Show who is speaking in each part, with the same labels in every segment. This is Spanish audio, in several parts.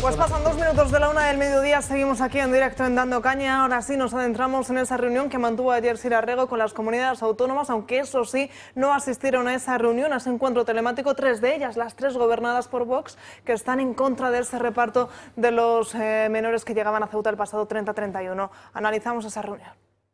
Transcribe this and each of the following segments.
Speaker 1: Pues pasan 2 minutos de la 1 del mediodía, seguimos aquí en directo en Dando Caña. Ahora sí nos adentramos en esa reunión que mantuvo ayer Sir Arrego con las comunidades autónomas, aunque eso sí, no asistieron a esa reunión, a ese encuentro telemático, 3 de ellas, las 3 gobernadas por Vox, que están en contra de ese reparto de los menores que llegaban a Ceuta el pasado 30-31. Analizamos esa reunión.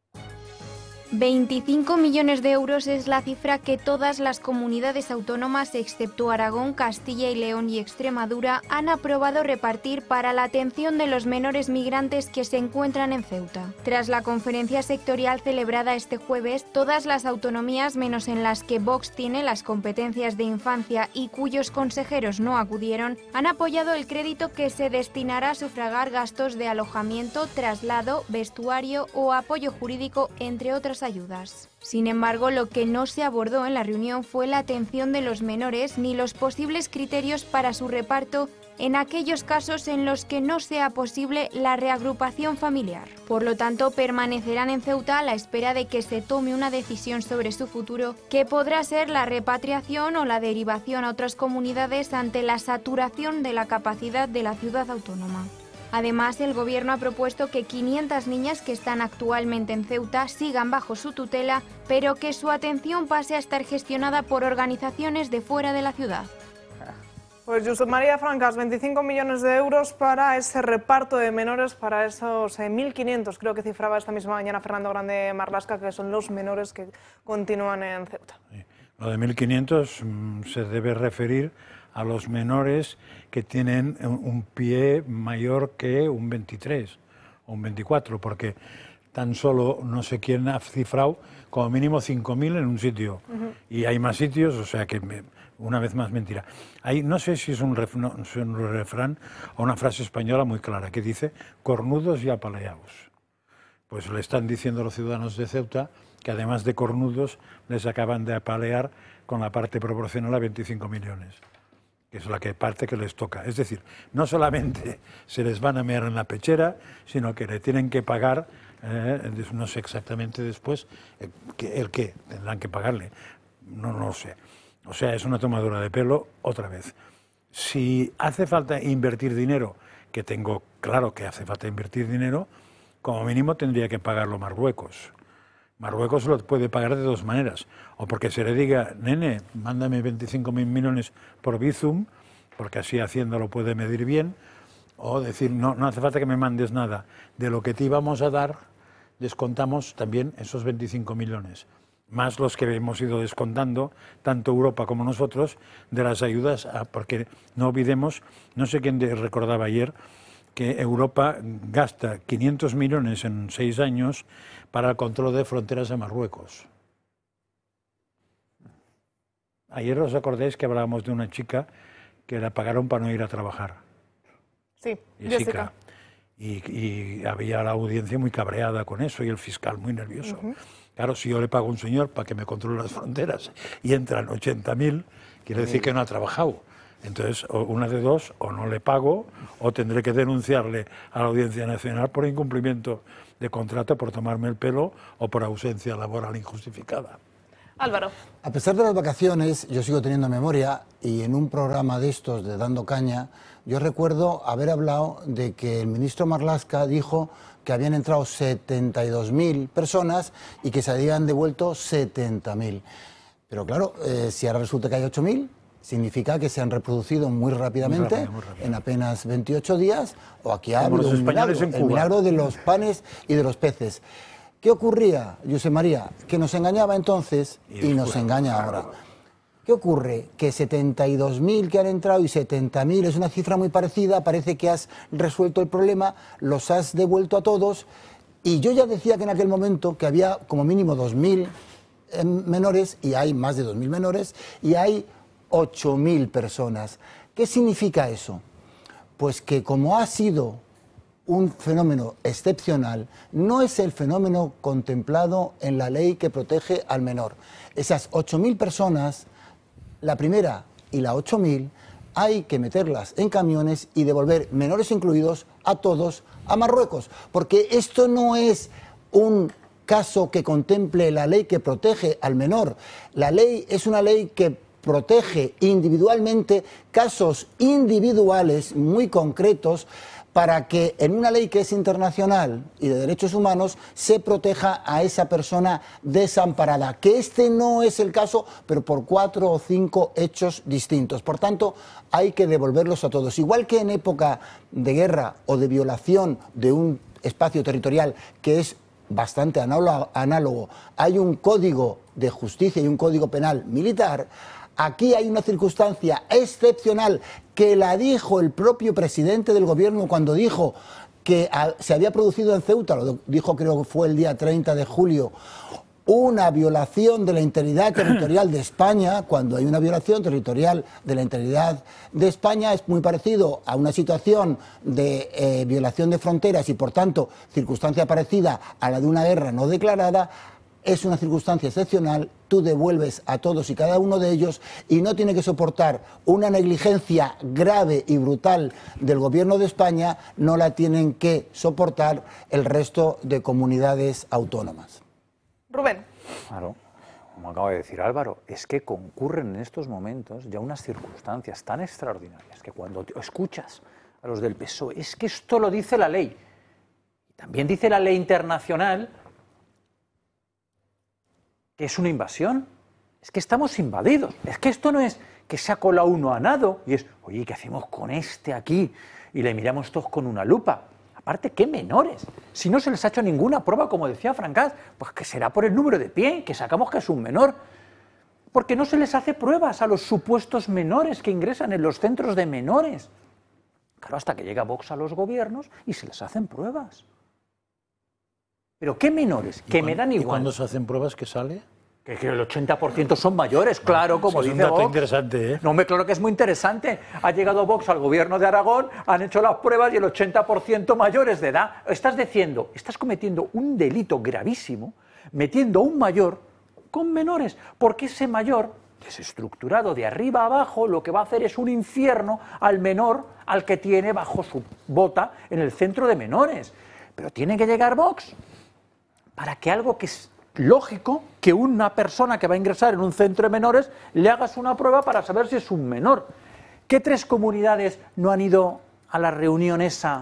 Speaker 2: 25 millones de euros es la cifra que todas las comunidades autónomas, excepto Aragón, Castilla y León y Extremadura, han aprobado repartir para la atención de los menores migrantes que se encuentran en Ceuta. Tras la conferencia sectorial celebrada este jueves, todas las autonomías, menos en las que Vox tiene las competencias de infancia y cuyos consejeros no acudieron, han apoyado el crédito que se destinará a sufragar gastos de alojamiento, traslado, vestuario o apoyo jurídico, entre otras ayudas. Sin embargo, lo que no se abordó en la reunión fue la atención de los menores ni los posibles criterios para su reparto en aquellos casos en los que no sea posible la reagrupación familiar. Por lo tanto, permanecerán en Ceuta a la espera de que se tome una decisión sobre su futuro, que podrá ser la repatriación o la derivación a otras comunidades ante la saturación de la capacidad de la ciudad autónoma. Además, el Gobierno ha propuesto que 500 niñas que están actualmente en Ceuta sigan bajo su tutela, pero que su atención pase a estar gestionada por organizaciones de fuera de la ciudad.
Speaker 1: Pues Josep María Francas, 25 millones de euros para ese reparto de menores, para esos 1.500, creo que cifraba esta misma mañana Fernando Grande Marlaska, que son los menores que continúan en Ceuta.
Speaker 3: Sí. Lo de 1.500 se debe referir a los menores que tienen un pie mayor que un 23 o un 24, porque tan solo no sé quién ha cifrado como mínimo 5.000 en un sitio. Y hay más sitios, o sea que una vez más mentira. Hay, no sé si es un refrán o una frase española muy clara que dice cornudos y apaleados. Pues le están diciendo a los ciudadanos de Ceuta que además de cornudos les acaban de apalear con la parte proporcional a 25 millones. Que es la parte que les toca. Es decir, no solamente se les van a mear en la pechera, sino que le tienen que pagar, no sé exactamente después, el qué, tendrán que pagarle, no lo sé. O sea, es una tomadura de pelo otra vez. Si hace falta invertir dinero, que tengo claro que hace falta invertir dinero, como mínimo tendría que pagarlo Marruecos. Marruecos lo puede pagar de dos maneras, o porque se le diga, nene, mándame 25.000 millones por Bizum, porque así Hacienda lo puede medir bien, o decir, no hace falta que me mandes nada, de lo que te íbamos a dar, descontamos también esos 25 millones, más los que hemos ido descontando, tanto Europa como nosotros, de las ayudas, porque no olvidemos, no sé quién recordaba ayer, que Europa gasta 500 millones en 6 años para el control de fronteras de Marruecos. Ayer os acordáis que hablábamos de una chica que la pagaron para no ir a trabajar.
Speaker 1: Sí,
Speaker 3: Jessica. Y había la audiencia muy cabreada con eso y el fiscal muy nervioso. Claro, si yo le pago a un señor para que me controle las fronteras y entran 80.000, quiere decir que no ha trabajado. Entonces, una de dos, o no le pago, o tendré que denunciarle a la Audiencia Nacional por incumplimiento de contrato, por tomarme el pelo, o por ausencia laboral injustificada.
Speaker 1: Álvaro.
Speaker 4: A pesar de las vacaciones, yo sigo teniendo memoria, y en un programa de estos de Dando Caña, yo recuerdo haber hablado de que el ministro Marlaska dijo que habían entrado 72.000 personas y que se habían devuelto 70.000. Pero claro, si ahora resulta que hay 8.000... significa que se han reproducido muy rápidamente, muy rápido. En apenas 28 días, o aquí hablo de un milagro, el milagro de los panes y de los peces. ¿Qué ocurría, Josep María? Que nos engañaba entonces y nos engaña ahora. ¿Qué ocurre? Que 72.000 que han entrado y 70.000 es una cifra muy parecida, parece que has resuelto el problema, los has devuelto a todos, y yo ya decía que en aquel momento que había como mínimo 2.000 menores, y hay más de 2.000 menores, y hay 8.000 personas. ¿Qué significa eso? Pues que como ha sido un fenómeno excepcional, no es el fenómeno contemplado en la ley que protege al menor. Esas 8.000 personas, la primera y la 8.000, hay que meterlas en camiones y devolver, menores incluidos, a todos a Marruecos, porque esto no es un caso que contemple la ley que protege al menor. La ley es una ley que protege individualmente casos individuales muy concretos para que en una ley que es internacional y de derechos humanos se proteja a esa persona desamparada, que este no es el caso, pero por 4 o 5 hechos distintos. Por tanto, hay que devolverlos a todos. Igual que en época de guerra o de violación de un espacio territorial que es bastante análogo, hay un código de justicia y un código penal militar. Aquí hay una circunstancia excepcional que la dijo el propio presidente del gobierno cuando dijo que se había producido en Ceuta, lo dijo creo que fue el día 30 de julio, una violación de la integridad territorial de España. Cuando hay una violación territorial de la integridad de España es muy parecido a una situación de violación de fronteras y por tanto circunstancia parecida a la de una guerra no declarada. Es una circunstancia excepcional, tú devuelves a todos y cada uno de ellos y no tiene que soportar una negligencia grave y brutal del gobierno de España, no la tienen que soportar el resto de comunidades autónomas.
Speaker 1: Rubén.
Speaker 5: Claro, como acaba de decir Álvaro, es que concurren en estos momentos ya unas circunstancias tan extraordinarias que cuando escuchas a los del PSOE, es que esto lo dice la ley, y también dice la ley internacional, que es una invasión, es que estamos invadidos, es que esto no es que se ha colado uno a nado y es, oye, ¿qué hacemos con este aquí? Y le miramos todos con una lupa. Aparte, ¿qué menores? Si no se les ha hecho ninguna prueba, como decía Francás, pues que será por el número de pie, que sacamos que es un menor. Porque no se les hace pruebas a los supuestos menores que ingresan en los centros de menores. Claro, hasta que llega Vox a los gobiernos y se les hacen pruebas. ¿Pero qué menores? Que me dan igual.
Speaker 3: ¿Y cuando se hacen pruebas qué sale?
Speaker 5: Que el 80% son mayores, claro, como dice Vox.
Speaker 3: Es un dato interesante, ¿eh?
Speaker 5: No, hombre, claro que es muy interesante. Ha llegado Vox al gobierno de Aragón, han hecho las pruebas y el 80% mayores de edad. Estás diciendo, estás cometiendo un delito gravísimo metiendo a un mayor con menores, porque ese mayor, desestructurado de arriba a abajo, lo que va a hacer es un infierno al menor al que tiene bajo su bota en el centro de menores. Pero tiene que llegar Vox para que algo que es lógico, que una persona que va a ingresar en un centro de menores le hagas una prueba para saber si es un menor. ¿Qué 3 comunidades no han ido a la reunión esa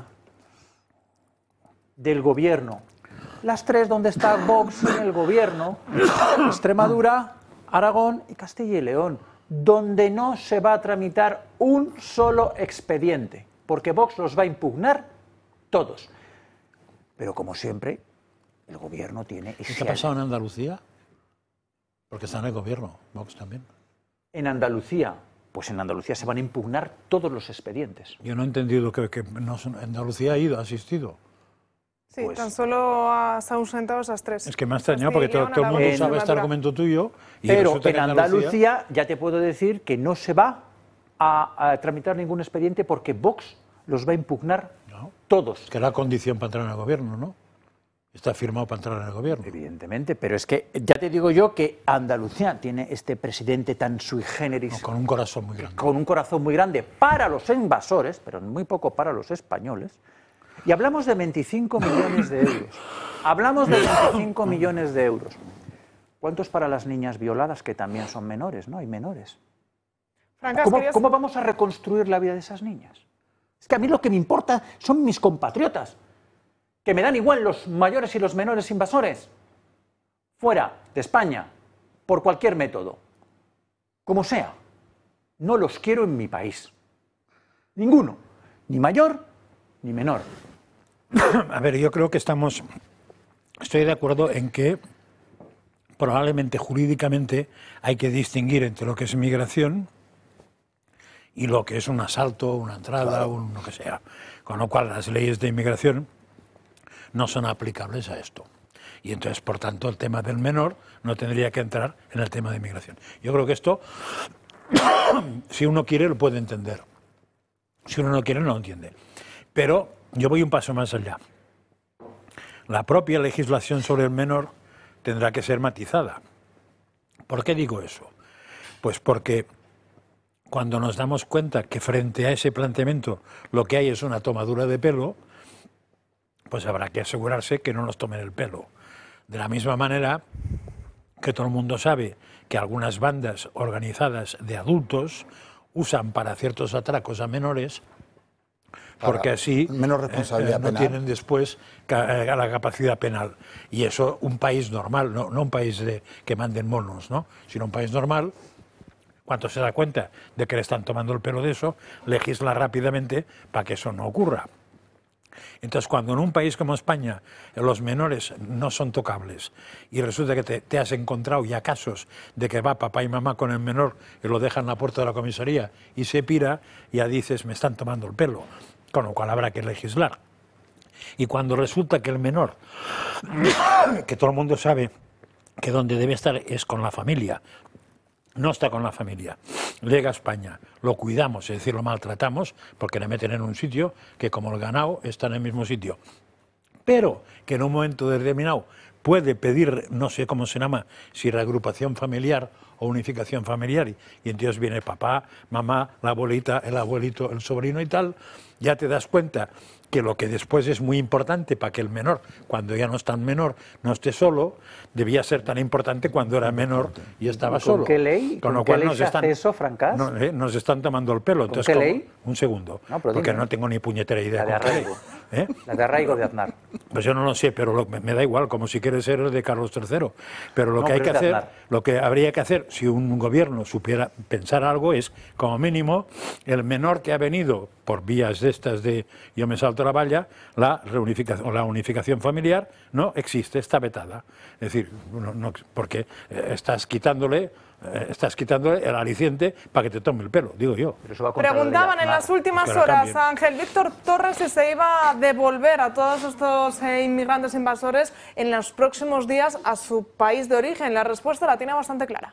Speaker 5: del gobierno? Las 3 donde está Vox en el gobierno, Extremadura, Aragón y Castilla y León, donde no se va a tramitar un solo expediente, porque Vox los va a impugnar todos. Pero como siempre, el gobierno tiene...
Speaker 3: ¿Qué ha pasado en Andalucía? Porque está en el gobierno, Vox también.
Speaker 5: En Andalucía, pues en Andalucía se van a impugnar todos los expedientes.
Speaker 3: Yo no he entendido que Andalucía ha asistido.
Speaker 1: Sí,
Speaker 5: Pues,
Speaker 1: tan solo se han ausentado esas 3.
Speaker 3: Es que me ha extrañado porque todo el mundo sabe este argumento tuyo. Y
Speaker 5: pero en Andalucía ya te puedo decir que no se va a tramitar ningún expediente porque Vox los va a impugnar todos.
Speaker 3: Que era condición para entrar en el gobierno, ¿no? Está firmado para entrar en el gobierno.
Speaker 5: Evidentemente, pero es que ya te digo yo que Andalucía tiene este presidente tan sui generis.
Speaker 3: No, con un corazón muy grande.
Speaker 5: Con un corazón muy grande para los invasores, pero muy poco para los españoles. Y hablamos de 25 millones de euros. Hablamos de 25 millones de euros. ¿Cuántos para las niñas violadas, que también son menores, ¿no? Hay menores.
Speaker 1: Francás,
Speaker 5: ¿Cómo vamos a reconstruir la vida de esas niñas? Es que a mí lo que me importa son mis compatriotas, que me dan igual los mayores y los menores invasores, fuera de España, por cualquier método, como sea. No los quiero en mi país. Ninguno, ni mayor ni menor.
Speaker 3: A ver, yo creo que estoy de acuerdo en que probablemente jurídicamente hay que distinguir entre lo que es migración y lo que es un asalto, una entrada, lo que sea. Con lo cual las leyes de inmigración no son aplicables a esto. Y entonces, por tanto, el tema del menor no tendría que entrar en el tema de inmigración. Yo creo que esto, si uno quiere, lo puede entender. Si uno no quiere, no lo entiende. Pero yo voy un paso más allá. La propia legislación sobre el menor tendrá que ser matizada. ¿Por qué digo eso? Pues porque cuando nos damos cuenta que frente a ese planteamiento lo que hay es una tomadura de pelo, pues habrá que asegurarse que no nos tomen el pelo. De la misma manera que todo el mundo sabe que algunas bandas organizadas de adultos usan para ciertos atracos a menores, porque así
Speaker 4: menos responsabilidad
Speaker 3: no
Speaker 4: penal.
Speaker 3: tienen después la capacidad penal. Y eso un país normal, no un país que manden monos, ¿no? Sino un país normal, cuando se da cuenta de que le están tomando el pelo de eso, legisla rápidamente para que eso no ocurra. Entonces, cuando en un país como España los menores no son tocables y resulta que te has encontrado ya casos de que va papá y mamá con el menor y lo dejan en la puerta de la comisaría y se pira, ya dices, me están tomando el pelo, con lo cual habrá que legislar. Y cuando resulta que el menor, que todo el mundo sabe que donde debe estar es con la familia, no está con la familia, llega a España, lo cuidamos, es decir, lo maltratamos, porque le meten en un sitio que como el ganado está en el mismo sitio, pero que en un momento determinado puede pedir, no sé cómo se llama, si reagrupación familiar o unificación familiar, y entonces viene papá, mamá, la abuelita, el abuelito, el sobrino y tal, ya te das cuenta que lo que después es muy importante para que el menor, cuando ya no es tan menor, no esté solo, debía ser tan importante cuando era menor y estaba solo.
Speaker 5: ¿Con qué ley?
Speaker 3: Con lo
Speaker 5: ¿Con
Speaker 3: cual
Speaker 5: qué ley
Speaker 3: nos
Speaker 5: se
Speaker 3: están,
Speaker 5: hace eso, Francas?
Speaker 3: nos están tomando el pelo.
Speaker 5: ¿Con
Speaker 3: Entonces,
Speaker 5: qué ley?
Speaker 3: Un segundo,
Speaker 5: No, pero
Speaker 3: porque
Speaker 5: dime.
Speaker 3: no tengo ni puñetera idea.
Speaker 5: La de
Speaker 3: con qué ley.
Speaker 5: arraigo.
Speaker 3: ¿Eh?
Speaker 5: La de arraigo de Aznar.
Speaker 3: Pues yo no lo sé, pero me da igual, como si quiere ser el de Carlos III. Pero lo
Speaker 5: No,
Speaker 3: que hay
Speaker 5: pero
Speaker 3: que
Speaker 5: es de
Speaker 3: hacer,
Speaker 5: Aznar.
Speaker 3: lo que habría que hacer, si un gobierno supiera pensar algo, es, como mínimo, el menor que ha venido por vías de estas de yo me salto la valla, la unificación familiar no existe, está vetada. Es decir, porque estás quitándole el aliciente para que te tome el pelo, digo yo.
Speaker 5: Pero eso va contra la ley de
Speaker 1: Preguntaban en
Speaker 5: Aznar.
Speaker 1: las últimas
Speaker 3: Que la
Speaker 1: horas
Speaker 3: cambien.
Speaker 1: a Ángel Víctor Torres si se iba a devolver a todos estos inmigrantes invasores en los próximos días a su país de origen. La respuesta la tiene bastante clara.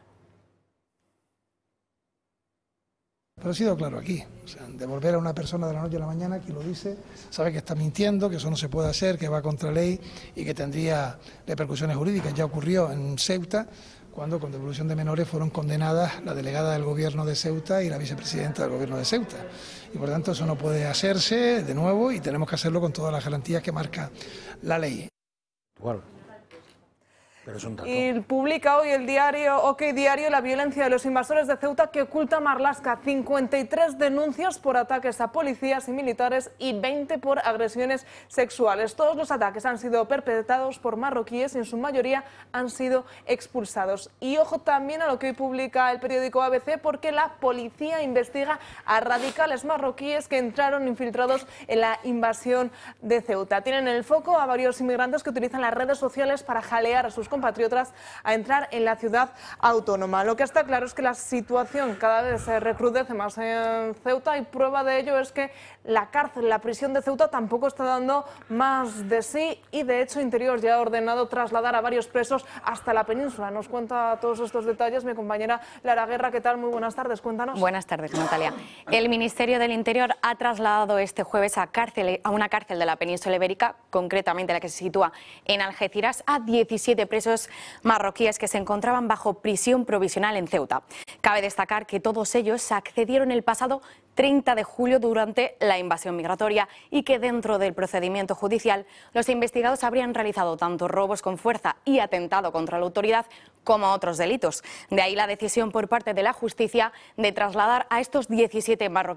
Speaker 6: Pero ha sido claro aquí, o sea, devolver a una persona de la noche a la mañana, quien lo dice, sabe que está mintiendo, que eso no se puede hacer, que va contra ley y que tendría repercusiones jurídicas. Ya ocurrió en Ceuta, cuando con devolución de menores fueron condenadas la delegada del gobierno de Ceuta y la vicepresidenta del gobierno de Ceuta. Y por tanto eso no puede hacerse de nuevo y tenemos que hacerlo con todas las garantías que marca la ley.
Speaker 3: Igual. Pero es un dato.
Speaker 1: Y publica hoy el diario OK Diario la violencia de los invasores de Ceuta que oculta Marlaska. 53 denuncias por ataques a policías y militares y 20 por agresiones sexuales. Todos los ataques han sido perpetrados por marroquíes y en su mayoría han sido expulsados. Y ojo también a lo que hoy publica el periódico ABC, porque la policía investiga a radicales marroquíes que entraron infiltrados en la invasión de Ceuta. Tienen en el foco a varios inmigrantes que utilizan las redes sociales para jalear a sus compatriotas a entrar en la ciudad autónoma. Lo que está claro es que la situación cada vez se recrudece más en Ceuta y prueba de ello es que la cárcel, la prisión de Ceuta tampoco está dando más de sí y de hecho Interior ya ha ordenado trasladar a varios presos hasta la península. Nos cuenta todos estos detalles mi compañera Lara Guerra. ¿Qué tal? Muy buenas tardes, cuéntanos.
Speaker 7: Buenas tardes, Natalia. El Ministerio del Interior ha trasladado este jueves a una cárcel de la península ibérica, concretamente la que se sitúa en Algeciras, a 17 presos marroquíes que se encontraban bajo prisión provisional en Ceuta. Cabe destacar que todos ellos accedieron el pasado 30 de julio durante la invasión migratoria y que dentro del procedimiento judicial los investigados habrían realizado tanto robos con fuerza y atentado contra la autoridad como otros delitos. De ahí la decisión por parte de la justicia de trasladar a estos 17 marroquíes